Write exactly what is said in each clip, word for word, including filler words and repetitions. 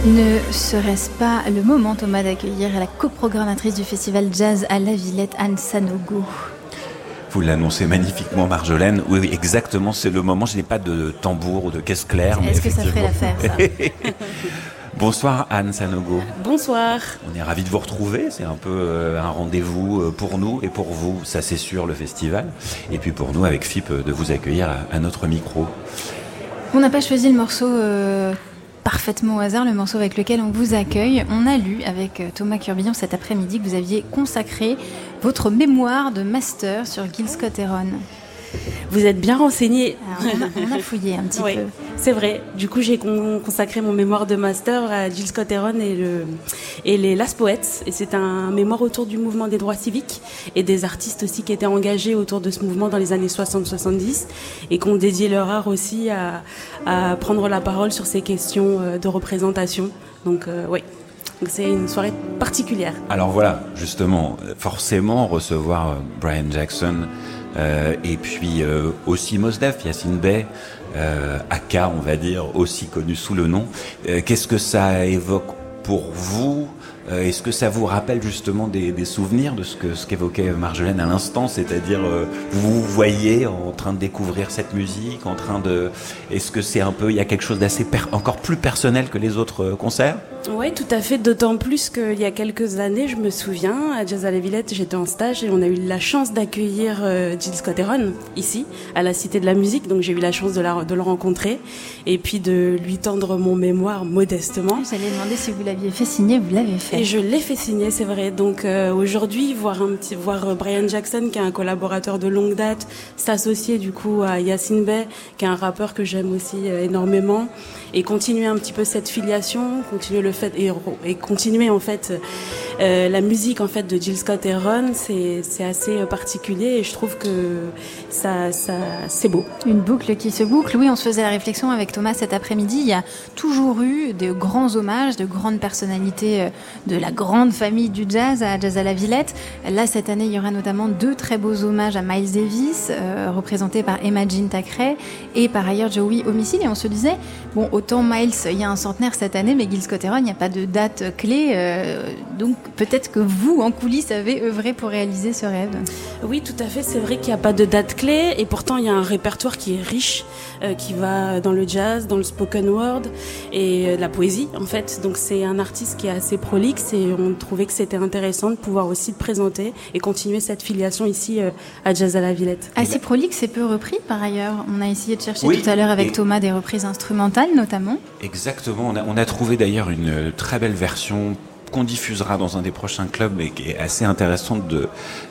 Ne serait-ce pas le moment, Thomas, d'accueillir la coprogrammatrice du festival Jazz à la Villette, Anne Sanogo? Vous l'annoncez magnifiquement, Marjolaine. Oui, oui, exactement, c'est le moment. Je n'ai pas de tambour ou de caisse claire. Est-ce que ça ferait l'affaire, ça? Bonsoir Anne Sanogo. Bonsoir. On est ravis de vous retrouver, c'est un peu euh, un rendez-vous pour nous et pour vous, ça c'est sûr, le festival. Et puis pour nous, avec F I P, de vous accueillir à, à notre micro. On n'a pas choisi le morceau euh, parfaitement au hasard, le morceau avec lequel on vous accueille. On a lu avec Thomas Curbillon cet après-midi que vous aviez consacré votre mémoire de master sur Gil Scott-Heron. Vous êtes bien renseigné. Alors, on, a, on a fouillé un petit oui, peu. C'est vrai. Du coup, j'ai con- consacré mon mémoire de master à Gil Scott-Heron et, le, et les Last Poets. Et c'est un mémoire autour du mouvement des droits civiques et des artistes aussi qui étaient engagés autour de ce mouvement dans les années soixante soixante-dix et qui ont dédié leur art aussi à, à prendre la parole sur ces questions de représentation. Donc, euh, oui. Donc c'est une soirée particulière. Alors voilà, justement, forcément, recevoir Brian Jackson euh, et puis euh, aussi Mos Def, Yasiin Bey, euh, Aka, on va dire, aussi connu sous le nom. Euh, qu'est-ce que ça évoque pour vous ? Euh, est-ce que ça vous rappelle justement des, des souvenirs de ce que ce qu'évoquait Marjolaine à l'instant, c'est-à-dire euh, vous vous voyez en train de découvrir cette musique, en train de, est-ce que c'est un peu, il y a quelque chose d'assez per, encore plus personnel que les autres euh, concerts ? Oui, tout à fait, d'autant plus qu'il y a quelques années, je me souviens, à Jazz à la Villette, j'étais en stage et on a eu la chance d'accueillir euh, Gil Scott-Heron ici, à la Cité de la Musique, donc j'ai eu la chance de, la, de le rencontrer et puis de lui tendre mon mémoire modestement. J'allais demander si vous l'aviez fait signer, vous l'avez fait. Et je l'ai fait signer, c'est vrai. Donc euh, aujourd'hui, voir un petit, voir Brian Jackson, qui est un collaborateur de longue date, s'associer du coup à Yasiin Bey, qui est un rappeur que j'aime aussi euh, énormément, et continuer un petit peu cette filiation, continuer le fait et, et continuer en fait euh, la musique en fait de Gil Scott-Heron, c'est c'est assez particulier et je trouve que ça ça c'est beau. Une boucle qui se boucle. Oui, on se faisait la réflexion avec Thomas cet après-midi. Il y a toujours eu de grands hommages, de grandes personnalités de la grande famille du jazz à Jazz à la Villette. Là, cette année, il y aura notamment deux très beaux hommages à Miles Davis, euh, représentés par Emma Jean Thackeray et par ailleurs Joey Homicide. Et on se disait, bon, autant Miles, il y a un centenaire cette année, mais Gil Scott-Heron, il n'y a pas de date clé. Euh, donc peut-être que vous, en coulisses, avez œuvré pour réaliser ce rêve. Oui, tout à fait. C'est vrai qu'il n'y a pas de date clé et pourtant il y a un répertoire qui est riche, euh, qui va dans le jazz, dans le spoken word et euh, la poésie en fait. Donc c'est un artiste qui est assez prolixe et on trouvait que c'était intéressant de pouvoir aussi le présenter et continuer cette filiation ici euh, à Jazz à la Villette. Assez prolixe et peu repris par ailleurs. On a essayé de chercher oui, tout à l'heure avec et... Thomas des reprises instrumentales notamment. Exactement. On a, on a trouvé d'ailleurs une très belle version qu'on diffusera dans un des prochains clubs et qui est assez intéressante de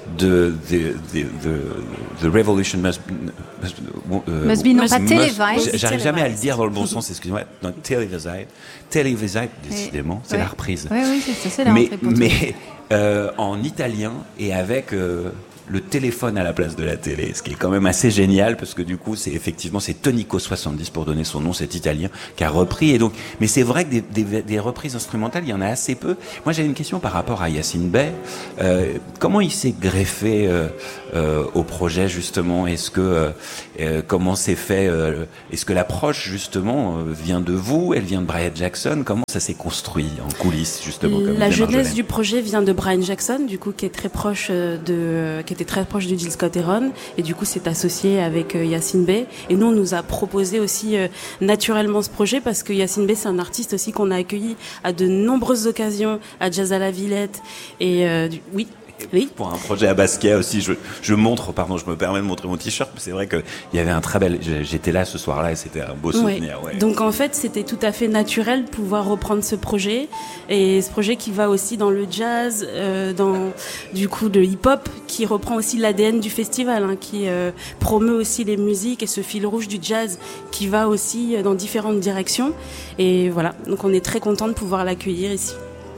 de de the, the, the Revolution must must, uh, must be non pas télévisé. J'arrive jamais à le dire dans le bon sens, excusez-moi. Non, télévisé, télévisé, décidément, c'est ouais. la reprise. Oui, oui, c'est ça, c'est la mais, rentrée pour mais euh, en italien et avec euh, le téléphone à la place de la télé, ce qui est quand même assez génial parce que du coup c'est effectivement c'est Tonico soixante-dix pour donner son nom, cet Italien qui a repris et donc mais c'est vrai que des, des, des reprises instrumentales il y en a assez peu. Moi j'avais une question par rapport à Yasiin Bey, euh, comment il s'est greffé euh, euh, au projet justement, est-ce que euh, euh, comment c'est fait, euh, est-ce que l'approche justement euh, vient de vous, elle vient de Brian Jackson, comment ça s'est construit en coulisses justement comme la jeunesse du projet vient de Brian Jackson du coup qui est très proche de qui est très proche de Gil Scott-Heron et du coup c'est associé avec euh, Yasiin Bey et nous on nous a proposé aussi euh, naturellement ce projet parce que Yasiin Bey c'est un artiste aussi qu'on a accueilli à de nombreuses occasions à Jazz à la Villette et euh, du, oui Oui. Pour un projet à Basquiat aussi, je, je montre, pardon, je me permets de montrer mon t-shirt, mais c'est vrai qu'il y avait un très bel, j'étais là ce soir-là et c'était un beau souvenir. Ouais. Ouais. Donc en fait, c'était tout à fait naturel de pouvoir reprendre ce projet et ce projet qui va aussi dans le jazz, euh, dans du coup le hip-hop, qui reprend aussi l'A D N du festival, hein, qui euh, promeut aussi les musiques et ce fil rouge du jazz qui va aussi dans différentes directions. Et voilà, donc on est très content de pouvoir l'accueillir ici.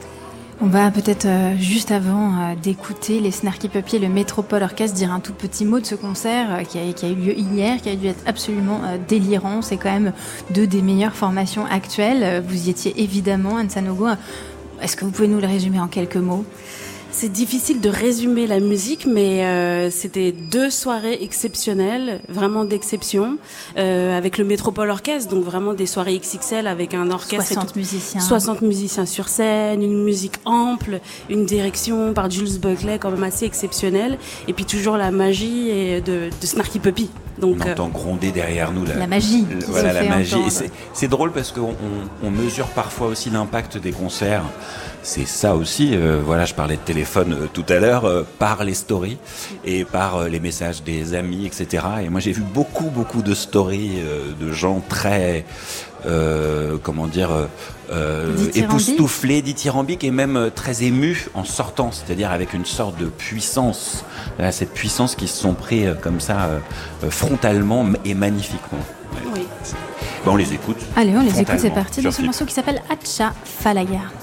On va peut-être, euh, juste avant euh, d'écouter les Snarky Puppy et le Métropole Orchestre, dire un tout petit mot de ce concert euh, qui, a, qui a eu lieu hier, qui a dû être absolument euh, délirant. C'est quand même deux des meilleures formations actuelles. Vous y étiez évidemment, Anne Sanogo. Est-ce que vous pouvez nous le résumer en quelques mots ? C'est difficile de résumer la musique, mais euh, c'était deux soirées exceptionnelles, vraiment d'exception, euh, avec le Métropole Orchestre, donc vraiment des soirées X X L avec un orchestre. soixante musiciens. soixante musiciens sur scène, une musique ample, une direction par Jules Buckley quand même assez exceptionnelle, et puis toujours la magie et de, de Snarky Puppy. Donc, on entend gronder derrière nous la, la magie. Le, voilà la magie. Et c'est, c'est drôle parce qu'on on, on mesure parfois aussi l'impact des concerts. C'est ça aussi. Euh, voilà, je parlais de téléphone euh, tout à l'heure euh, par les stories et par euh, les messages des amis, et cetera. Et moi, j'ai vu beaucoup, beaucoup de stories euh, de gens très, euh, comment dire, euh, époustouflés, dithyrambiques et même euh, très émus en sortant. C'est-à-dire avec une sorte de puissance. Là, cette puissance qui se sont pris euh, comme ça euh, frontalement et magnifiquement. Ouais. Oui. Ben, on les écoute. Allez, on les écoute. C'est parti de ce morceau qui s'appelle Acha Falaya.